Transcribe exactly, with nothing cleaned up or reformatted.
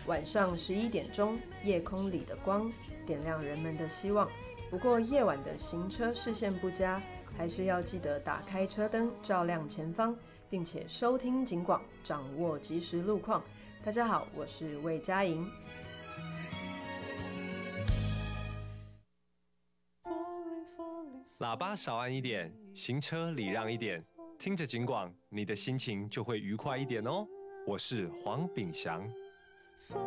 晚上十一点钟，夜空里的光点亮人们的希望。不过夜晚的行车视线不佳，还是要记得打开车灯，照亮前方，并且收听警广，掌握即时路况。大家好，我是魏佳莹。 喇叭少按一点，行车礼让一点，听着警广，你的心情就会愉快一点哦。我是黄炳祥。